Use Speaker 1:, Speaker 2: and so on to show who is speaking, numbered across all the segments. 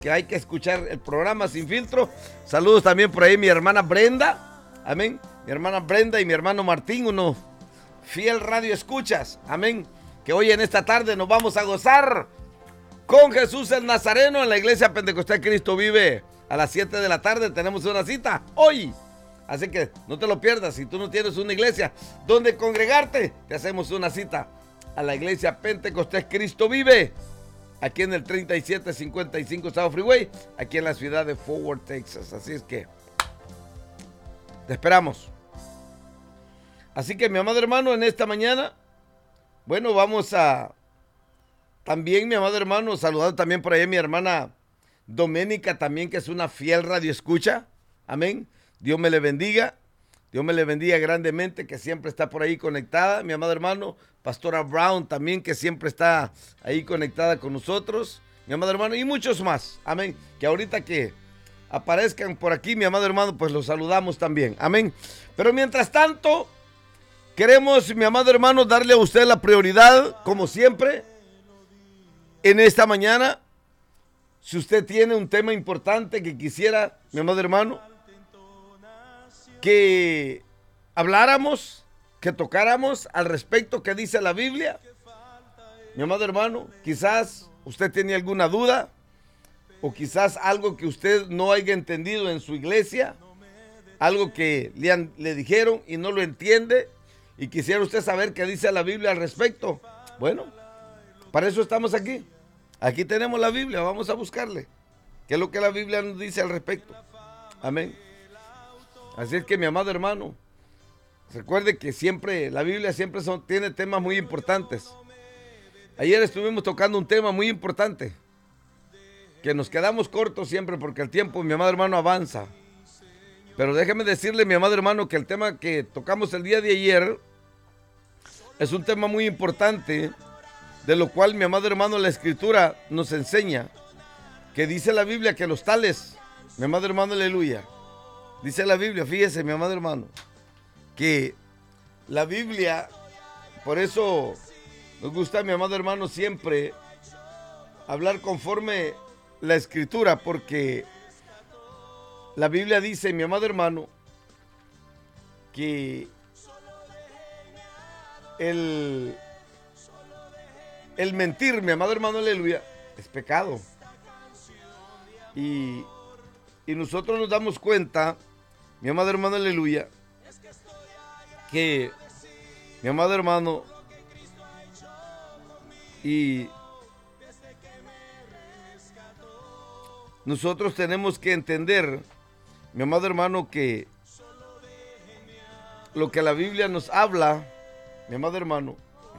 Speaker 1: que hay que escuchar el programa Sin Filtro. Saludos también por ahí mi hermana Brenda, amén, mi hermana Brenda y mi hermano Martín, uno fiel radio escuchas, amén, que hoy en esta tarde nos vamos a gozar con Jesús el Nazareno en la iglesia Pentecostal Cristo Vive. A las 7 de la tarde tenemos una cita hoy, así que no te lo pierdas. Si tú no tienes una iglesia donde congregarte, te hacemos una cita a la iglesia Pentecostal Cristo Vive, aquí en el 3755 South Freeway, aquí en la ciudad de Fort Worth, Texas. Así es que te esperamos. Así que mi amado hermano, en esta mañana, bueno, vamos a también, mi amado hermano, saludar también por ahí a mi hermana Doménica también, que es una fiel radioescucha. Amén. Dios me le bendiga. Dios me le bendiga grandemente, que siempre está por ahí conectada. Mi amado hermano, Pastora Brown también, que siempre está ahí conectada con nosotros. Mi amado hermano, y muchos más. Amén. Que ahorita que aparezcan por aquí, mi amado hermano, pues los saludamos también. Amén. Pero mientras tanto, queremos, mi amado hermano, darle a usted la prioridad, como siempre, en esta mañana. Si usted tiene un tema importante que quisiera, mi amado hermano, que habláramos, que tocáramos al respecto que dice la Biblia, mi amado hermano, quizás usted tiene alguna duda o quizás algo que usted no haya entendido en su iglesia, algo que le dijeron y no lo entiende y quisiera usted saber qué dice la Biblia al respecto. Bueno, para eso estamos aquí. Aquí tenemos la Biblia, vamos a buscarle. ¿Qué es lo que la Biblia nos dice al respecto? Amén. Así es que mi amado hermano, recuerde que siempre, la Biblia siempre tiene temas muy importantes. Ayer estuvimos tocando un tema muy importante, que nos quedamos cortos siempre porque el tiempo, mi amado hermano, avanza. Pero déjeme decirle, mi amado hermano, que el tema que tocamos el día de ayer es un tema muy importante, de lo cual, mi amado hermano, la Escritura nos enseña, que dice la Biblia que los tales, mi amado hermano, aleluya, dice la Biblia, fíjese, mi amado hermano, que la Biblia, por eso nos gusta, mi amado hermano, siempre hablar conforme la Escritura, porque la Biblia dice, mi amado hermano, que el mentir, mi amado hermano, aleluya, es pecado. Y nosotros nos damos cuenta, mi amado hermano, aleluya, que, mi amado hermano, y nosotros tenemos que entender, mi amado hermano, que lo que la Biblia nos habla, mi amado hermano,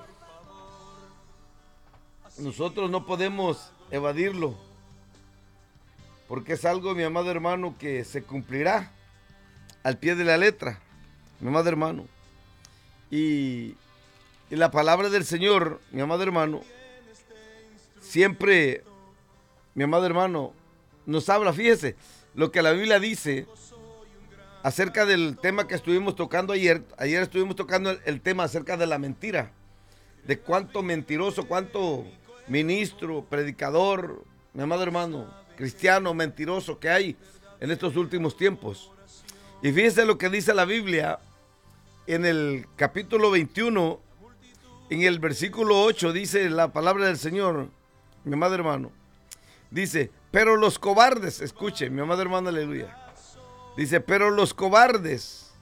Speaker 1: nosotros no podemos evadirlo, porque es algo, mi amado hermano, que se cumplirá al pie de la letra, mi amado hermano. Y la palabra del Señor, mi amado hermano, siempre, mi amado hermano, nos habla, fíjese, lo que la Biblia dice acerca del tema que estuvimos tocando ayer. Ayer estuvimos tocando el tema acerca de la mentira, de cuánto mentiroso, cuánto ministro, predicador, mi amado hermano, cristiano, mentiroso que hay en estos últimos tiempos. Y fíjese lo que dice la Biblia en el capítulo 21, en el versículo 8, dice la palabra del Señor, mi amado hermano. Dice, pero los cobardes, escuche, mi amado hermano, aleluya. Dice, pero los cobardes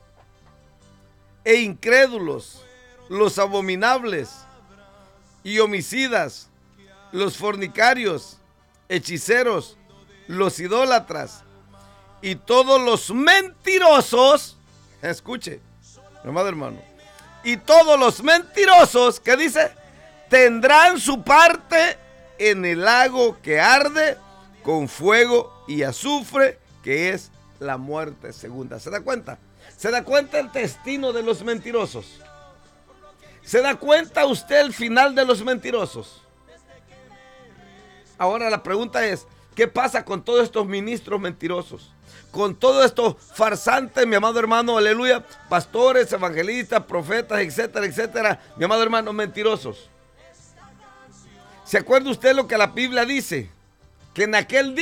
Speaker 1: e incrédulos, los abominables y homicidas, los fornicarios, hechiceros, los idólatras y todos los mentirosos, escuche, mi amado hermano, y todos los mentirosos, ¿qué dice? Tendrán su parte en el lago que arde con fuego y azufre, que es la muerte segunda. ¿Se da cuenta? ¿Se da cuenta el destino de los mentirosos? ¿Se da cuenta usted el final de los mentirosos? Ahora la pregunta es, ¿qué pasa con todos estos ministros mentirosos? Con todos estos farsantes, mi amado hermano, aleluya, pastores, evangelistas, profetas, etcétera, etcétera, mi amado hermano, mentirosos. ¿Se acuerda usted lo que la Biblia dice? que en aquel